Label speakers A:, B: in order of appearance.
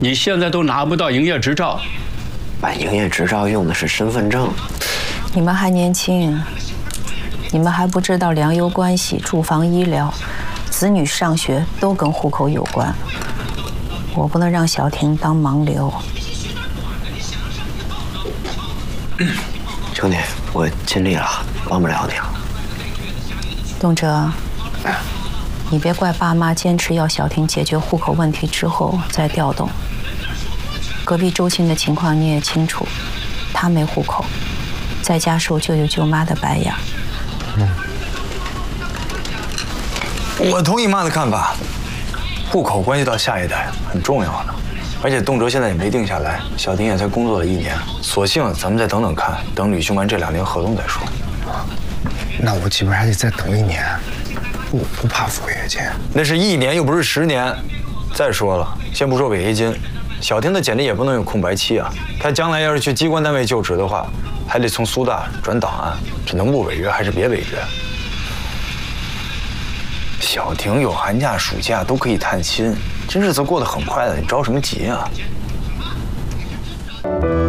A: 你现在都拿不到营业执照，
B: 办营业执照用的是身份证。
C: 你们还年轻，你们还不知道粮油关系、住房、医疗、子女上学都跟户口有关。我不能让小婷当盲流。
B: 兄弟，我尽力了，帮不了你了。
C: 东哲，你别怪爸妈坚持要小婷解决户口问题之后再调动。隔壁周青的情况你也清楚，他没户口，在家受舅舅舅妈的白眼。
D: 我同意妈的看法，户口关系到下一代，很重要的。而且动辄现在也没定下来，小婷也才工作了1年，索性咱们再等等看，等履行完这2年合同再说。
E: 那我岂不是还得再等1年？我不怕服违约金。
D: 那是1年，又不是10年。再说了，先不说违约金，小婷的简历也不能有空白期啊。她将来要是去机关单位就职的话，还得从苏大转档案，这能不违约还是别违约？小婷有寒假、暑假都可以探亲，这日子过得很快的，你着什么急啊？